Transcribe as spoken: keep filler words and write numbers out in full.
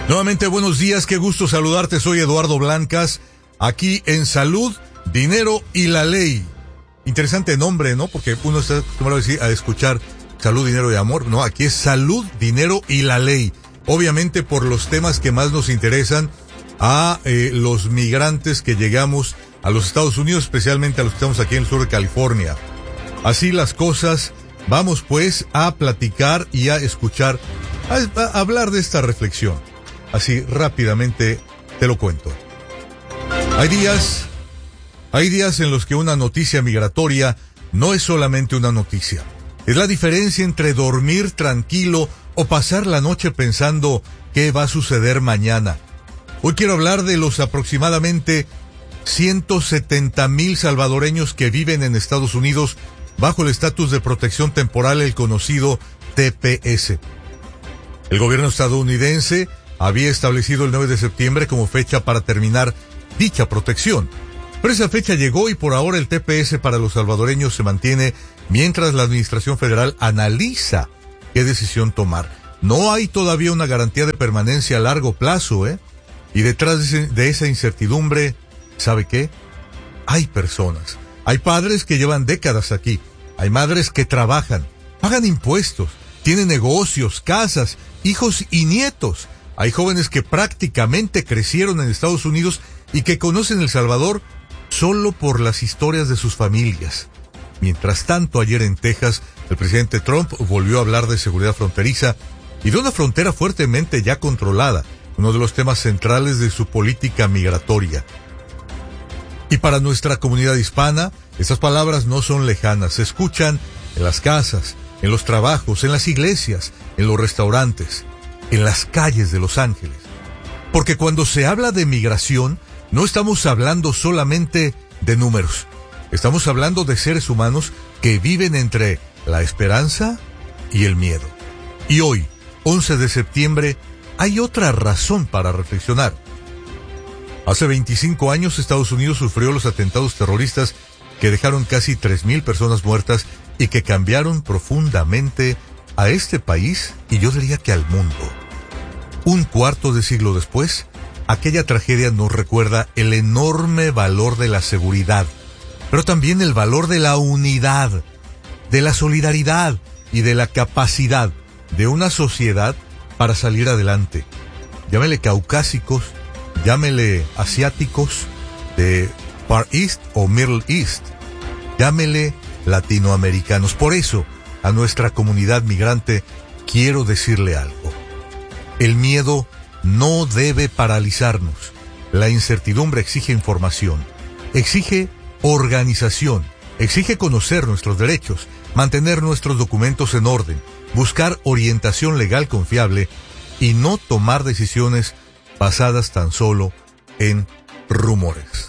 Nuevamente, buenos días, qué gusto saludarte, soy Eduardo Blancas, aquí en Salud, Dinero y la Ley. Interesante nombre, ¿no? Porque uno está acostumbrado a, decir, a escuchar Salud, Dinero y Amor, no, aquí es Salud, Dinero y la Ley. Obviamente por los temas que más nos interesan a eh, los migrantes que llegamos a los Estados Unidos, especialmente a los que estamos aquí en el sur de California. Así las cosas, vamos pues a platicar y a escuchar, a, a hablar de esta reflexión. Así rápidamente te lo cuento. Hay días, hay días en los que una noticia migratoria no es solamente una noticia. Es la diferencia entre dormir tranquilo o pasar la noche pensando qué va a suceder mañana. Hoy quiero hablar de los aproximadamente ciento setenta mil salvadoreños que viven en Estados Unidos bajo el estatus de protección temporal, el conocido T P S. El gobierno estadounidense había establecido el nueve de septiembre como fecha para terminar dicha protección. Pero esa fecha llegó y por ahora el T P S para los salvadoreños se mantiene mientras la Administración Federal analiza qué decisión tomar. No hay todavía una garantía de permanencia a largo plazo, ¿eh? Y detrás de, ese, de esa incertidumbre, ¿sabe qué? Hay personas. Hay padres que llevan décadas aquí. Hay madres que trabajan, pagan impuestos, tienen negocios, casas, hijos y nietos. Hay jóvenes que prácticamente crecieron en Estados Unidos y que conocen El Salvador solo por las historias de sus familias. Mientras tanto, ayer en Texas, el presidente Trump volvió a hablar de seguridad fronteriza y de una frontera fuertemente ya controlada, uno de los temas centrales de su política migratoria. Y para nuestra comunidad hispana, estas palabras no son lejanas, se escuchan en las casas, en los trabajos, en las iglesias, en los restaurantes, en las calles de Los Ángeles. Porque cuando se habla de migración, no estamos hablando solamente de números. Estamos hablando de seres humanos que viven entre la esperanza y el miedo. Y hoy, once de septiembre, hay otra razón para reflexionar. Hace veinticinco años Estados Unidos sufrió los atentados terroristas que dejaron casi tres mil personas muertas y que cambiaron profundamente a este país y yo diría que al mundo. Un cuarto de siglo después, aquella tragedia nos recuerda el enorme valor de la seguridad, pero también el valor de la unidad, de la solidaridad y de la capacidad de una sociedad para salir adelante. Llámele caucásicos, llámele asiáticos de Far East o Middle East, llámele latinoamericanos. Por eso, a nuestra comunidad migrante quiero decirle algo. El miedo no debe paralizarnos. La incertidumbre exige información, exige organización, exige conocer nuestros derechos, mantener nuestros documentos en orden, buscar orientación legal confiable y no tomar decisiones basadas tan solo en rumores.